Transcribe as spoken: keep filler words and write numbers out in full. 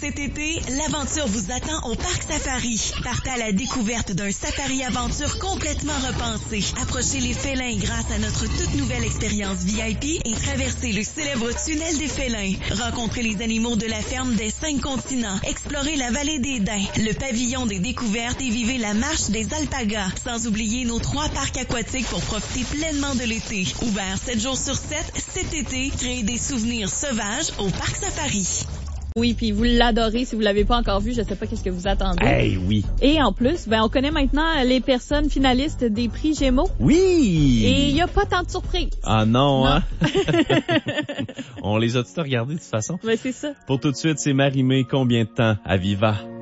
Cet été, l'aventure vous attend au Parc Safari. Partez à la découverte d'un safari-aventure complètement repensé. Approchez les félins grâce à notre toute nouvelle expérience V I P et traversez le célèbre tunnel des félins. Rencontrez les animaux de la ferme des cinq continents. Explorez la vallée des Daims, le pavillon des découvertes et vivez la marche des alpagas. Sans oublier nos trois parcs aquatiques pour profiter pleinement de l'été. Ouvert sept jours sur sept, cet été, créez des souvenirs sauvages au Parc Safari. Oui, puis vous l'adorez. Si vous l'avez pas encore vu, je sais pas qu'est-ce que vous attendez. Hey, oui. Et en plus, ben on connaît maintenant les personnes finalistes des prix Gémeaux. Oui! Et il y a pas tant de surprises. Ah non, non. hein? On les a tous regardés de toute façon. Ben c'est ça. Pour tout de suite, c'est Marie-Mé. Combien de temps à Viva?